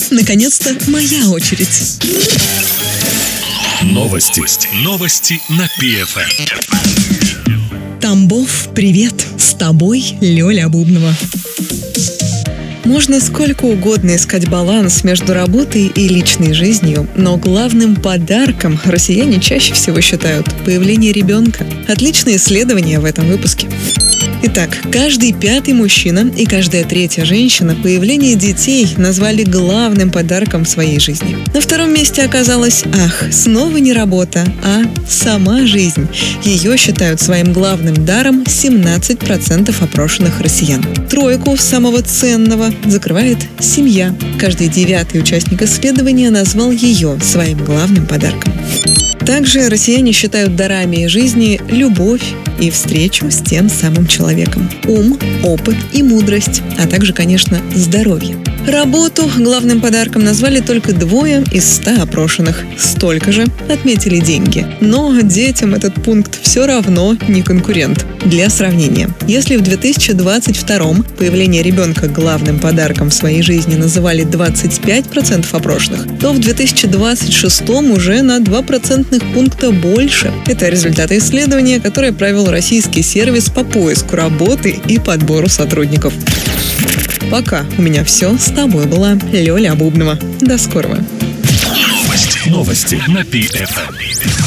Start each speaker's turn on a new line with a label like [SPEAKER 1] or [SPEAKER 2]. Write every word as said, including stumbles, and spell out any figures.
[SPEAKER 1] Наконец-то моя очередь.
[SPEAKER 2] Новости. Новости на пи эф эм.
[SPEAKER 1] Тамбов, привет! С тобой Лёля Бубнова. Можно сколько угодно искать баланс между работой и личной жизнью, но главным подарком россияне чаще всего считают появление ребенка. Отличное исследование в этом выпуске. Итак, каждый пятый мужчина и каждая третья женщина появление детей назвали главным подарком в своей жизни. На втором месте оказалось, ах, снова не работа, а сама жизнь. Ее считают своим главным даром семнадцать процентов опрошенных россиян. Тройку самого ценного закрывает семья. Каждый девятый участник исследования назвал ее своим главным подарком. Также россияне считают дарами жизни любовь и встречу с тем самым человеком. Ум, опыт и мудрость, а также, конечно, здоровье. Работу главным подарком назвали только двое из ста опрошенных. Столько же отметили деньги. Но детям этот пункт все равно не конкурент. Для сравнения, если в две тысячи двадцать втором появление ребенка главным подарком в своей жизни называли двадцать пять процентов опрошенных, то в две тысячи двадцать шестом уже на два процентных пункта больше. Это результаты исследования, которое провел российский сервис по поиску работы и подбору сотрудников. Пока у меня все. С тобой была Лёля Бубнова. До скорого.
[SPEAKER 2] Новости на пи эф эм.